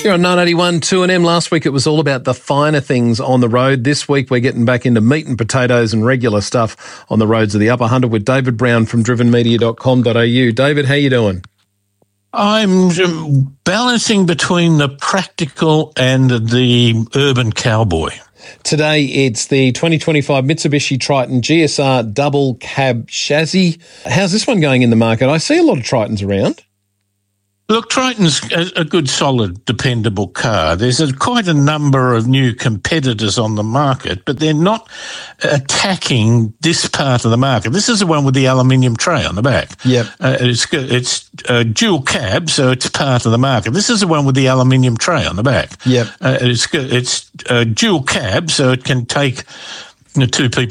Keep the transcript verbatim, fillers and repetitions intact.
You're on nine eighty-one two and M. Last week it was all about the finer things on the road. This week we're getting back into meat and potatoes and regular stuff on the roads of the Upper Hunter with David Brown from driven media dot com dot a u. David, how you doing? I'm balancing between the practical and the urban cowboy. Today it's the twenty twenty-five Mitsubishi Triton G S R double cab chassis. How's this one going in the market? I see a lot of Tritons around. Look, Triton's a, a good, solid, dependable car. There's a, quite a number of new competitors on the market, but they're not attacking this part of the market. This is the one with the aluminium tray on the back. Yep. Uh, it's it's uh, dual cab, so it's part of the market. This is the one with the aluminium tray on the back. Yep. Uh, it's it's uh, dual cab, so it can take you know, two people